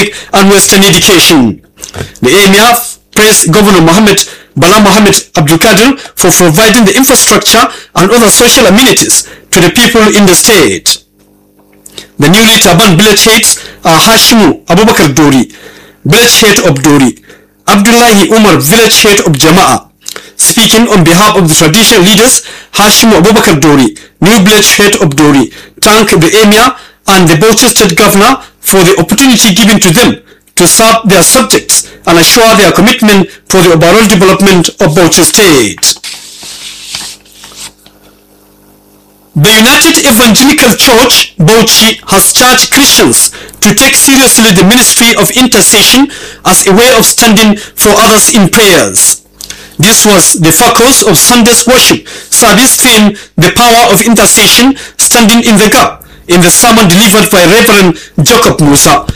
Islamic and Western education. The Emir praised Governor Bala Mohammed Abdul Qadir for providing the infrastructure and other social amenities to the people in the state. The newly turbaned village heads are Hashimu Abubakar Dori, village head of Dori, Abdullahi Umar, village head of Jama'a. Speaking on behalf of the traditional leaders, Hashimu Abubakar Dori, new village head of Dori, thanked the Emir and the Bauchi State Governor for the opportunity given to them to serve their subjects and assure their commitment for the overall development of Bauchi State. The United Evangelical Church, Bauchi, has charged Christians to take seriously the ministry of intercession as a way of standing for others in prayers. This was the focus of Sunday's worship service themed The Power of Intercession, Standing in the Gap, in the sermon delivered by Reverend Jacob Musa,